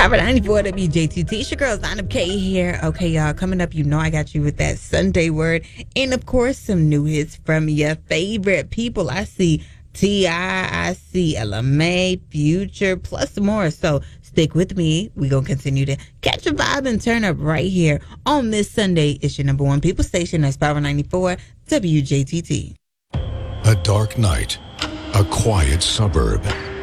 Power 94 WJTT. It's your girl, Zana K here. Okay, y'all, coming up, you know I got you with that Sunday word. And, of course, some new hits from your favorite people. I see T.I., I see LMA, Future, plus more. So stick with me. We're going to continue to catch a vibe and turn up right here on this Sunday. It's your number one people station. That's Power 94 WJTT. A dark night, a quiet suburb.